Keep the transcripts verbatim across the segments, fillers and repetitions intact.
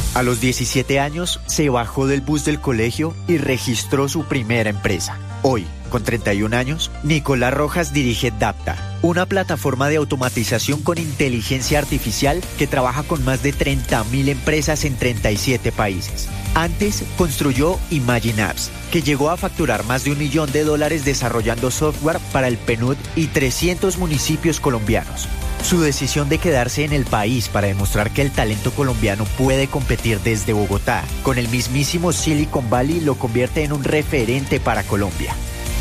A los diecisiete años, se bajó del bus del colegio y registró su primera empresa. Hoy, con treinta y un años, Nicolás Rojas dirige Dapta, una plataforma de automatización con inteligencia artificial que trabaja con más de treinta mil empresas en treinta y siete países. Antes, construyó Imagine Apps, que llegó a facturar más de un millón de dólares desarrollando software para el P N U D y trescientos municipios colombianos. Su decisión de quedarse en el país para demostrar que el talento colombiano puede competir desde Bogotá con el mismísimo Silicon Valley lo convierte en un referente para Colombia.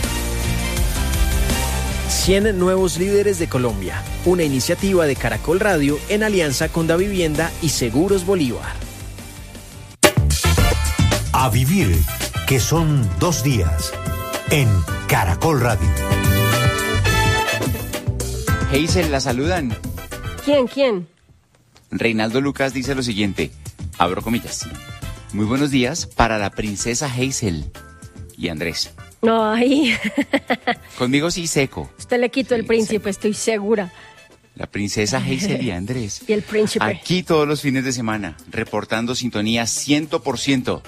cien nuevos líderes de Colombia, una iniciativa de Caracol Radio en alianza con Davivienda y Seguros Bolívar. A vivir, que son dos días, en Caracol Radio. Hazel, la saludan. ¿Quién, quién? Reinaldo Lucas dice lo siguiente, abro comillas. Muy buenos días para la princesa Hazel y Andrés. No, ahí. Conmigo sí seco. Usted le quitó sí, el príncipe, seco. Estoy segura. La princesa Hazel y Andrés. Y el príncipe. Aquí todos los fines de semana, reportando sintonía cien por ciento.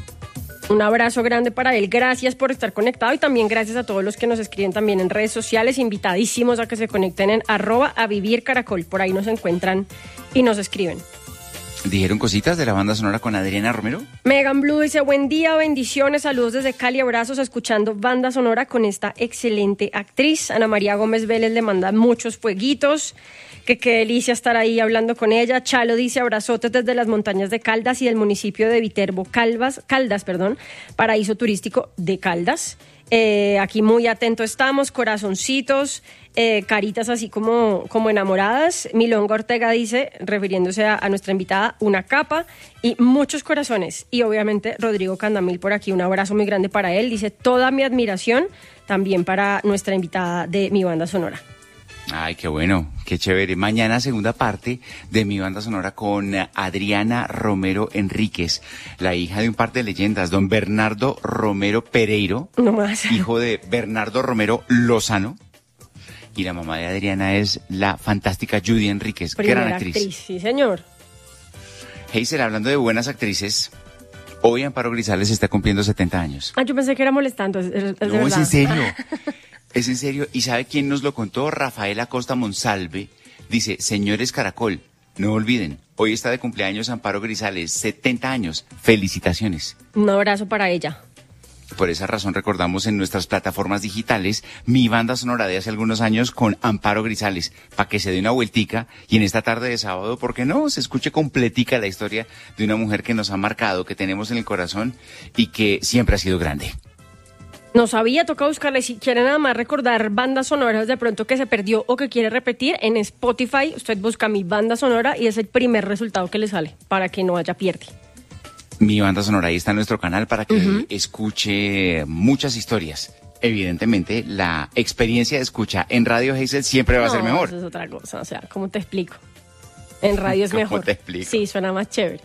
Un abrazo grande para él, gracias por estar conectado y también gracias a todos los que nos escriben también en redes sociales, invitadísimos a que se conecten en arroba a vivir caracol, por ahí nos encuentran y nos escriben. ¿Dijeron cositas de la banda sonora con Adriana Romero? Megan Blue dice, buen día, bendiciones, saludos desde Cali, abrazos, escuchando banda sonora con esta excelente actriz. Ana María Gómez Vélez le manda muchos fueguitos, que qué delicia estar ahí hablando con ella. Chalo dice, abrazotes desde las montañas de Caldas y del municipio de Viterbo, Calvas, Caldas, perdón, paraíso turístico de Caldas. Eh, aquí muy atento estamos, corazoncitos, eh, caritas así como, como enamoradas. Milonga Ortega dice, refiriéndose a, a nuestra invitada, una capa y muchos corazones. Y obviamente Rodrigo Candamil por aquí, un abrazo muy grande para él. Dice, toda mi admiración también para nuestra invitada de mi banda sonora. Ay, qué bueno, qué chévere. Mañana segunda parte de mi banda sonora con Adriana Romero Enríquez, la hija de un par de leyendas, don Bernardo Romero Pereiro, no más. Hijo de Bernardo Romero Lozano, y la mamá de Adriana es la fantástica Judy Enríquez, Primera gran actriz. actriz. Sí, señor. Hazel, hablando de buenas actrices, hoy Amparo Grisales está cumpliendo setenta años. Ah, yo pensé que era molestando, es, es, es No, verdad. es en serio. Es en serio, ¿y sabe quién nos lo contó? Rafael Acosta Monsalve, dice, señores Caracol, no olviden, hoy está de cumpleaños Amparo Grisales, setenta años, felicitaciones. Un abrazo para ella. Por esa razón recordamos en nuestras plataformas digitales mi banda sonora de hace algunos años con Amparo Grisales, para que se dé una vueltica y en esta tarde de sábado, ¿por qué no? Se escuche completica la historia de una mujer que nos ha marcado, que tenemos en el corazón y que siempre ha sido grande. No sabía, toca buscarle. Si quieren nada más recordar bandas sonoras de pronto que se perdió o que quiere repetir, en Spotify usted busca mi banda sonora y es el primer resultado que le sale para que no haya pierde. Mi banda sonora, ahí está en nuestro canal para que Uh-huh. escuche muchas historias. Evidentemente, la experiencia de escucha en Radio Hazel siempre va a ser No, mejor. Eso es otra cosa, o sea, ¿cómo te explico? En radio es ¿Cómo mejor. te explico? Sí, suena más chévere.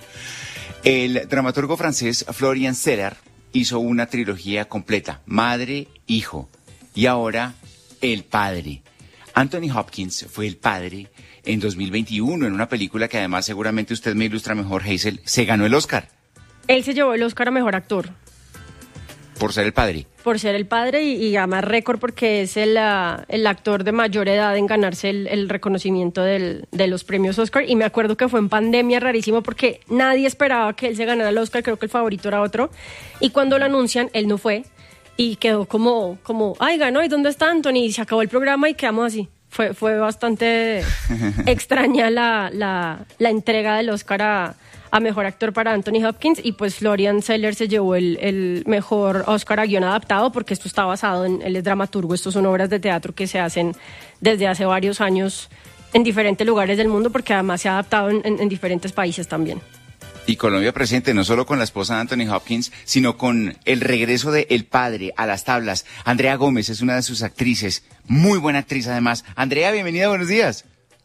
El dramaturgo francés Florian Zeller hizo una trilogía completa, Madre, Hijo, y ahora El Padre. Anthony Hopkins fue el padre en dos mil veintiuno en una película que además seguramente usted me ilustra mejor, Hazel, se ganó el Oscar Él se llevó el Oscar a Mejor Actor por ser el padre. por ser el padre y, y además récord porque es el, uh, el actor de mayor edad en ganarse el, el reconocimiento del, de los premios Oscar. Y me acuerdo que fue en pandemia, rarísimo, porque nadie esperaba que él se ganara el Oscar, creo que el favorito era otro. Y cuando lo anuncian, él no fue y quedó como, como ay, ganó, ¿y dónde está Anthony? Y se acabó el programa y quedamos así. Fue, fue bastante extraña la, la, la entrega del Oscar a... a Mejor Actor para Anthony Hopkins y pues Florian Zeller se llevó el, el Mejor Oscar a Guión Adaptado porque esto está basado en, él es dramaturgo, estos son obras de teatro que se hacen desde hace varios años en diferentes lugares del mundo porque además se ha adaptado en, en, en diferentes países también. Y Colombia presente no solo con la esposa de Anthony Hopkins, sino con el regreso de El Padre a las tablas. Andrea Gómez es una de sus actrices, muy buena actriz además. Andrea, bienvenida, buenos días.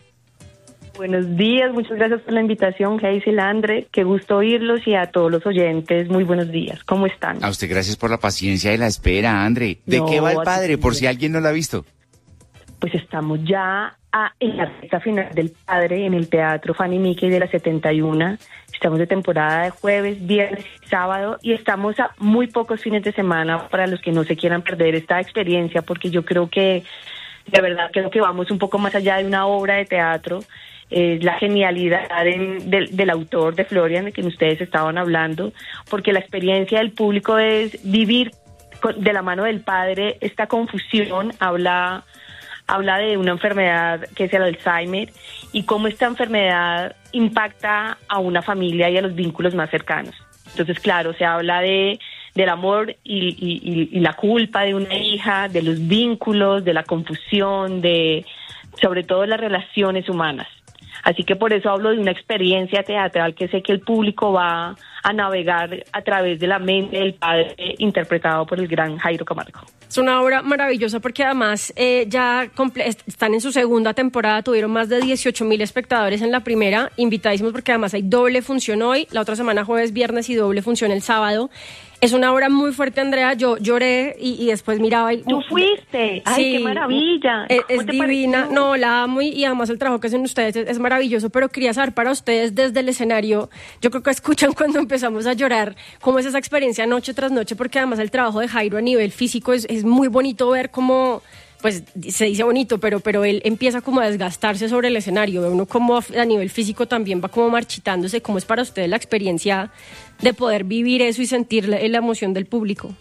Buenos días, muchas gracias por la invitación, Hazel, Andre, qué gusto oírlos y a todos los oyentes, muy buenos días, ¿cómo están? A usted gracias por la paciencia y la espera, Andre. ¿De No, qué va El a ti Padre, por también. si alguien no la ha visto? pues estamos ya a, en la recta final del Padre en el Teatro Fanny Mickey de la setenta y uno. Estamos de temporada de jueves, viernes y sábado y estamos a muy pocos fines de semana para los que no se quieran perder esta experiencia, porque yo creo que, de verdad, creo que vamos un poco más allá de una obra de teatro. Es la genialidad de, de, del autor, de Florian, de quien ustedes estaban hablando, porque la experiencia del público es vivir con, de la mano del Padre esta confusión. Habla, habla de una enfermedad que es el Alzheimer y cómo esta enfermedad impacta a una familia y a los vínculos más cercanos. Entonces, claro, se habla de del amor y, y, y la culpa de una hija, de los vínculos, de la confusión, de sobre todo las relaciones humanas. Así que por eso hablo de una experiencia teatral que sé que el público va a navegar a través de la mente del Padre, interpretado por el gran Jairo Camargo. Es una obra maravillosa porque además eh, ya comple- están en su segunda temporada, tuvieron más de dieciocho mil espectadores en la primera, invitadísimos porque además hay doble función hoy, la otra semana jueves, viernes y doble función el sábado. Es una obra muy fuerte, Andrea. Yo lloré y, y después miraba y... ¡Tú fuiste! ¡Ay, sí, qué maravilla! Es, es divina. Pareció? No, la amo y, y además el trabajo que hacen ustedes es, es maravilloso, pero quería saber para ustedes desde el escenario, yo creo que escuchan cuando empezamos a llorar, cómo es esa experiencia noche tras noche, porque además el trabajo de Jairo a nivel físico es, es muy bonito ver cómo... pues se dice bonito, pero pero él empieza como a desgastarse sobre el escenario, ve uno como a nivel físico también va como marchitándose. ¿Cómo es para ustedes la experiencia de poder vivir eso y sentir la, la emoción del público?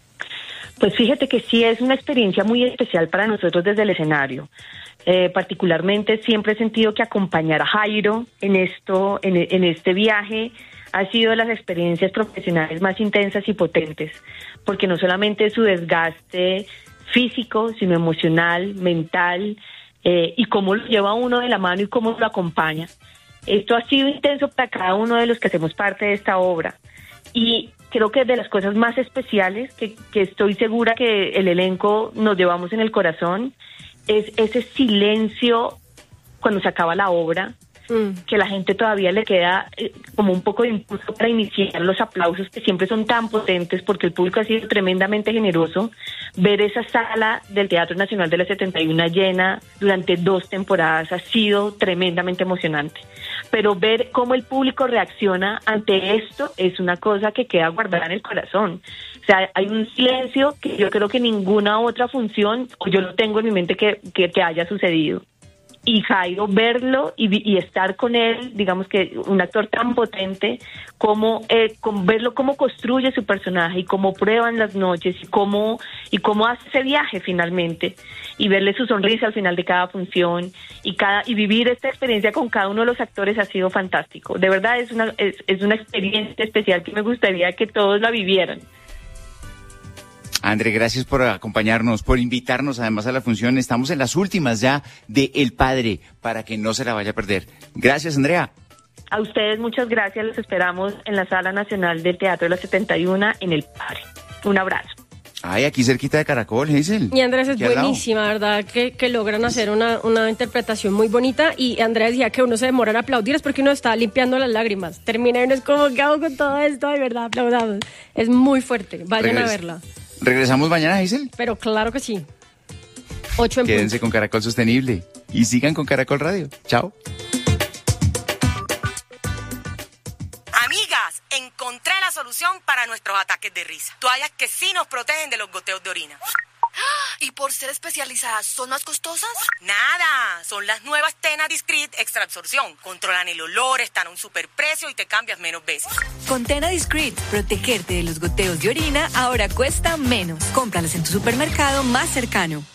Pues fíjate que sí es una experiencia muy especial para nosotros desde el escenario. Eh, particularmente siempre he sentido que acompañar a Jairo en esto, en, en este viaje, ha sido de las experiencias profesionales más intensas y potentes, porque no solamente su desgaste físico, sino emocional, mental, eh, y cómo lo lleva uno de la mano y cómo lo acompaña. Esto ha sido intenso para cada uno de los que hacemos parte de esta obra. Y creo que es de las cosas más especiales que, que estoy segura que el elenco nos llevamos en el corazón, es ese silencio cuando se acaba la obra, Mm. que la gente todavía le queda eh, como un poco de impulso para iniciar los aplausos que siempre son tan potentes, porque el público ha sido tremendamente generoso. Ver esa sala del Teatro Nacional de la setenta y uno llena durante dos temporadas ha sido tremendamente emocionante, pero ver cómo el público reacciona ante esto es una cosa que queda guardada en el corazón. O sea, hay un silencio que yo creo que ninguna otra función, o yo lo tengo en mi mente, que, que, que haya sucedido. Y Jairo, verlo y, y estar con él, digamos que un actor tan potente, como eh, con verlo cómo construye su personaje y cómo prueba en las noches y cómo y cómo hace ese viaje finalmente, y verle su sonrisa al final de cada función y cada y vivir esta experiencia con cada uno de los actores ha sido fantástico. De verdad es una es, es una experiencia especial que me gustaría que todos la vivieran. André, gracias por acompañarnos, por invitarnos además a la función. Estamos en las últimas ya de El Padre, para que no se la vaya a perder. Gracias, Andrea. A ustedes muchas gracias, los esperamos en la Sala Nacional del Teatro de la setenta y uno en El Padre. Un abrazo. Ay, aquí cerquita de Caracol, Hazel. Y Andrés es buenísima, ¿verdad? Que, que logran hacer una, una interpretación muy bonita. Y Andrés decía que uno se demora en aplaudir, es porque uno está limpiando las lágrimas. Termina y uno es como, ¿qué hago con todo esto? De verdad, aplaudamos. Es muy fuerte, vayan Regres. a verla. ¿Regresamos mañana, Hazel? Pero claro que sí. Ocho en Quédense punto. con Caracol Sostenible y sigan con Caracol Radio. Chao. Amigas, encontré la solución para nuestros ataques de risa. Toallas que sí nos protegen de los goteos de orina. ¿Y por ser especializadas son más costosas? Nada, son las nuevas Tena Discreet Extra Absorción. Controlan el olor, están a un superprecio y te cambias menos veces. Con Tena Discreet, protegerte de los goteos de orina ahora cuesta menos. Cómpralas en tu supermercado más cercano.